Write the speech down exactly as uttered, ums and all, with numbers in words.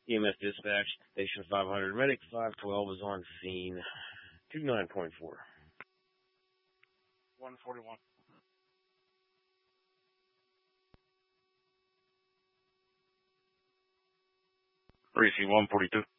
E M S dispatch, station five hundred, medic five twelve is on scene. two nine point four. one forty-one. Receive one forty-two.